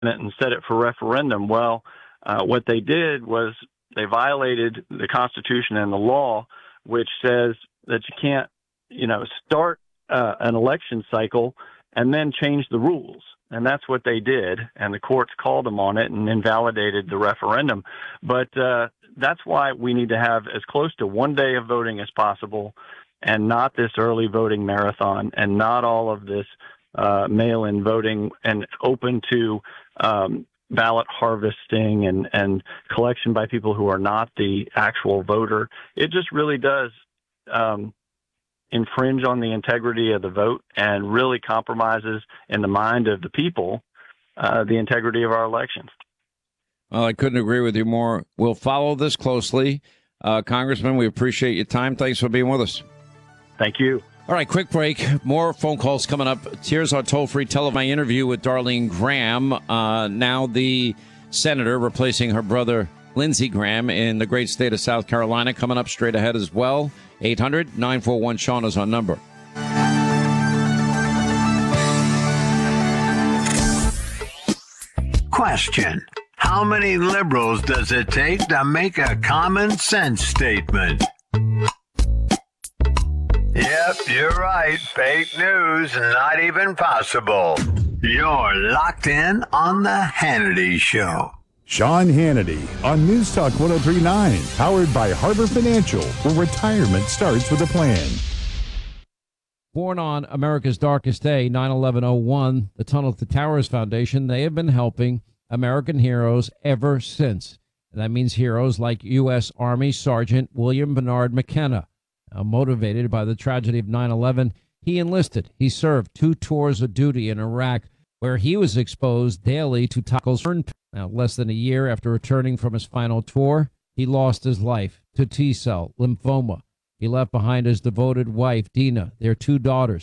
it and set it for referendum. Well, what they did was they violated the Constitution and the law, which says that you can't, start an election cycle and then change the rules. And that's what they did. And the courts called them on it and invalidated the referendum. But that's why we need to have as close to 1 day of voting as possible, and not this early voting marathon, and not all of this mail-in voting, and open to ballot harvesting and collection by people who are not the actual voter. It just really does infringe on the integrity of the vote, and really compromises in the mind of the people the integrity of our elections. Well, I couldn't agree with you more. We'll follow this closely. Congressman, we appreciate your time. Thanks for being with us. Thank you. All right, quick break. More phone calls coming up. Here's our toll-free my interview with Darlene Graham, now the senator replacing her brother Lindsey Graham in the great state of South Carolina, coming up straight ahead as well. 800-941-SEAN is our number. Question: how many liberals does it take to make a common sense statement? Yep, you're right. Fake news, not even possible. You're locked in on the Hannity Show. Sean Hannity on News Talk 103.9, powered by Harbor Financial, where retirement starts with a plan. Born on America's darkest day, 9/11/01, the Tunnel to Towers Foundation, they have been helping American heroes ever since. And that means heroes like U.S. Army Sergeant William Bernard McKenna. Motivated by the tragedy of 9/11, he enlisted. He served 2 tours of duty in Iraq, where he was exposed daily to toxins. Now, less than a year after returning from his final tour, he lost his life to T-cell lymphoma. He left behind his devoted wife, Dina, their 2 daughters.